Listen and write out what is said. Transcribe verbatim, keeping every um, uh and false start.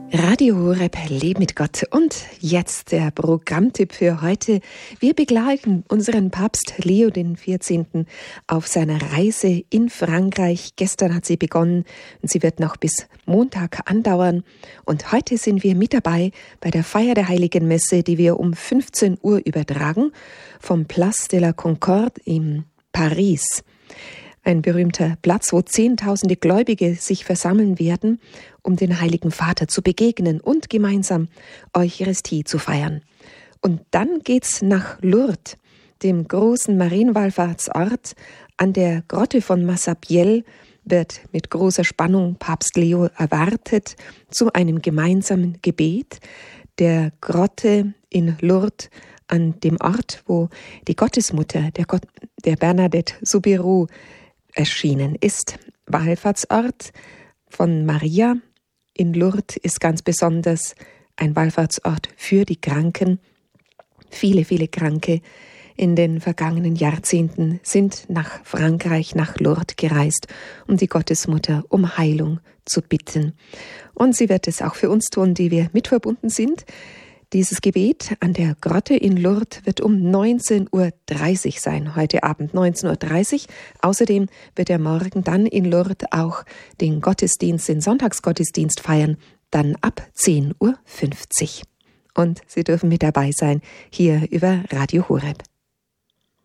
Radio Horeb, Leben mit Gott. Und jetzt der Programmtipp für heute. Wir begleiten unseren Papst Leo den vierzehnten auf seiner Reise in Frankreich. Gestern hat sie begonnen und sie wird noch bis Montag andauern. Und heute sind wir mit dabei bei der Feier der Heiligen Messe, die wir um fünfzehn Uhr übertragen, vom Place de la Concorde in Paris. Ein berühmter Platz, wo Zehntausende Gläubige sich versammeln werden, um den Heiligen Vater zu begegnen und gemeinsam Eucharistie zu feiern. Und dann geht's nach Lourdes, dem großen Marienwallfahrtsort. An der Grotte von Massabielle wird mit großer Spannung Papst Leo erwartet zu einem gemeinsamen Gebet der Grotte in Lourdes, an dem Ort, wo die Gottesmutter, der, Gott, der Bernadette Soubirous, erschienen ist. Wallfahrtsort von Maria in Lourdes ist ganz besonders ein Wallfahrtsort für die Kranken. Viele, viele Kranke in den vergangenen Jahrzehnten sind nach Frankreich, nach Lourdes gereist, um die Gottesmutter um Heilung zu bitten. Und sie wird es auch für uns tun, die wir mitverbunden sind. Dieses Gebet an der Grotte in Lourdes wird um neunzehn Uhr dreißig sein, heute Abend neunzehn Uhr dreißig. Außerdem wird er morgen dann in Lourdes auch den Gottesdienst, den Sonntagsgottesdienst feiern, dann ab zehn Uhr fünfzig. Und Sie dürfen mit dabei sein, hier über Radio Horeb.